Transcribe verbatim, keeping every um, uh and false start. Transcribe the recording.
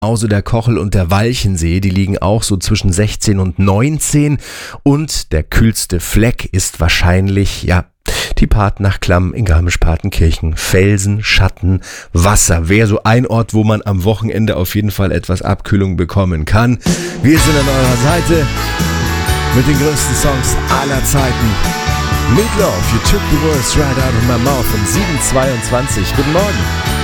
Außer der Kochel und der Walchensee, die liegen auch so zwischen sechzehn und neunzehn. Und der kühlste Fleck ist wahrscheinlich, ja, die Partnachklamm in Garmisch-Partenkirchen. Felsen, Schatten, Wasser. Wäre so ein Ort, wo man am Wochenende auf jeden Fall etwas Abkühlung bekommen kann. Wir sind an eurer Seite mit den größten Songs aller Zeiten. Meatloaf, You Took the Words Right Out of My Mouth um sieben Uhr zweiundzwanzig. Guten Morgen.